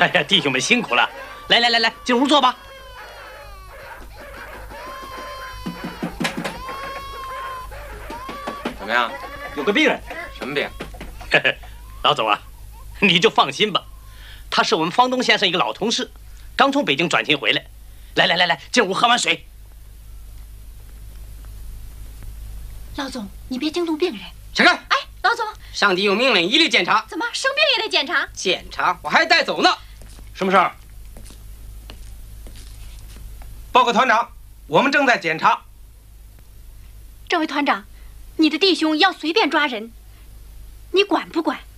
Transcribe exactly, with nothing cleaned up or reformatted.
哎呀，弟兄们辛苦了，来来来来，进屋坐吧。 怎么样？ 有个病人。 什么病？ 老总啊，你就放心吧，他是我们方东先生一个老同事，刚从北京转勤回来。来来来来，进屋喝碗水。 老总，你别惊动病人。 起开！ 哎，老总， 上级有命令，一律检查。 怎么生病也得检查？ 检查？我还带走呢。 什么事儿？报告团长，我们正在检查。 这位团长，你的弟兄要随便抓人，你管不管？